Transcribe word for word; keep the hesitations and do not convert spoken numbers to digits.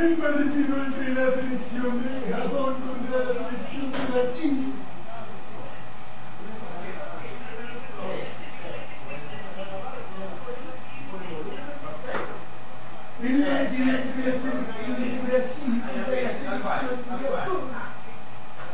el partido entre la selección de Japón contra la selección de Brasil. El partido entre la selección de Brasil